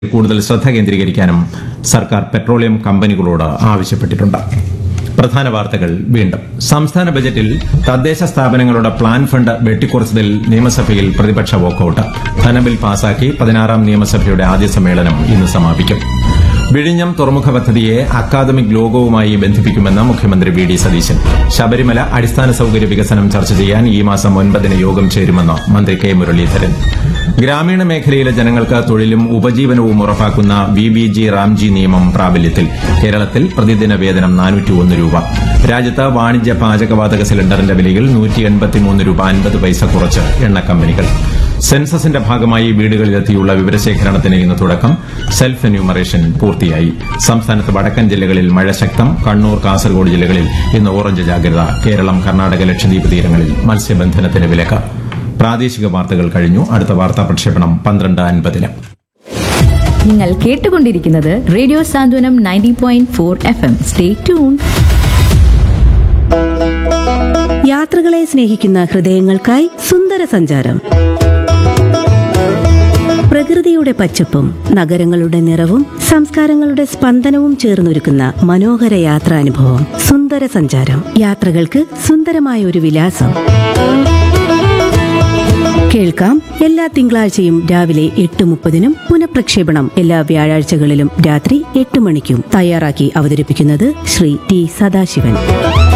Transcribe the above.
കൂടുതൽ ശ്രദ്ധ കേന്ദ്രീകരിക്കാനും സർക്കാർ പെട്രോളിയം കമ്പനികളോട് ആവശ്യപ്പെട്ടിട്ടുണ്ട്. പ്രധാന വാർത്തകൾ വീണ്ടും. സംസ്ഥാന ബജറ്റിൽ തദ്ദേശ സ്ഥാപനങ്ങളുടെ പ്ലാൻ ഫണ്ട് വെട്ടിക്കുറച്ചതിൽ നിയമസഭയിൽ പ്രതിപക്ഷ വാക്കൌട്ട്. ധനബിൽ പാസാക്കി 16ാം നിയമസഭയുടെ ആദ്യ സമ്മേളനം ഇന്ന് സമാപിക്കും. വിഴിഞ്ഞം തുറമുഖ പദ്ധതിയെ അക്കാദമിക് ലോകവുമായി ബന്ധിപ്പിക്കുമെന്ന് മുഖ്യമന്ത്രി വി ഡി സതീശൻ. ശബരിമല അടിസ്ഥാന സൌകര്യ വികസനം ചർച്ച ചെയ്യാൻ ഈ മാസം 9-ന് യോഗം ചേരുമെന്ന് മന്ത്രി കെ മുരളീധരൻ. ഗ്രാമീണ മേഖലയിലെ ജനങ്ങൾക്ക് തൊഴിലും ഉപജീവനവും ഉറപ്പാക്കുന്ന VBG റാംജി നിയമം പ്രാബല്യത്തിൽ. കേരളത്തിൽ പ്രതിദിന വേതനം 401 രൂപ. രാജ്യത്ത് വാണിജ്യ പാചകവാതക സിലിണ്ടറിന്റെ വിലയിൽ 183 രൂപ 50 പൈസ കുറച്ച് എണ്ണ കമ്പനികൾ. സെൻസസിന്റെ ഭാഗമായി വീടുകളിലെത്തിയുള്ള വിവരശേഖരണത്തിന് ഇന്ന് തുടക്കം. സെൽഫ് എന്യൂമറേഷൻ പൂർത്തിയായി. സംസ്ഥാനത്ത് വടക്കൻ ജില്ലകളിൽ മഴ ശക്തം. കണ്ണൂർ, കാസർഗോഡ് ജില്ലകളിൽ ഇന്ന് ഓറഞ്ച് ജാഗ്രത. കേരളം, കർണാടക, ലക്ഷദ്വീപ് തീരങ്ങളിൽ മത്സ്യബന്ധനത്തിന് വിലക്ക്. പ്രാദേശിക വാർത്തകൾ കഴിഞ്ഞു. അടുത്ത വാർത്താ പ്രക്ഷേപണം 12:50-ന്. നിങ്ങൾ കേട്ടുകൊണ്ടിരിക്കുന്നത് റേഡിയോ സാന്ത്വനം 90.4 FM. Stay tune. യാത്രകളെ സ്നേഹിക്കുന്ന ഹൃദയങ്ങൾക്കായി സുന്ദര സഞ്ചാരം. പ്രകൃതിയുടെ പച്ചപ്പും നഗരങ്ങളുടെ നിറവും സംസ്കാരങ്ങളുടെ സ്പന്ദനവും ചേർന്നൊരുക്കുന്ന മനോഹര യാത്രാനുഭവം. സുന്ദര സഞ്ചാരം. യാത്രകൾക്ക് സുന്ദരമായ ഒരു വിലാസം. കേൾക്കാം എല്ലാ തിങ്കളാഴ്ചയും രാവിലെ 8:30-നും പുനഃപ്രക്ഷേപണം എല്ലാ വ്യാഴാഴ്ചകളിലും രാത്രി 8 മണിക്കും. തയ്യാറാക്കി അവതരിപ്പിക്കുന്നത് ശ്രീ ടി സദാശിവൻ.